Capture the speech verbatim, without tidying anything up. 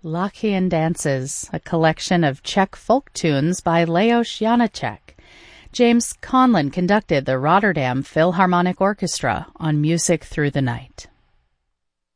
Lachian Dances, a collection of Czech folk tunes by Leos Janáček. James Conlon conducted the Rotterdam Philharmonic Orchestra on Music Through the Night.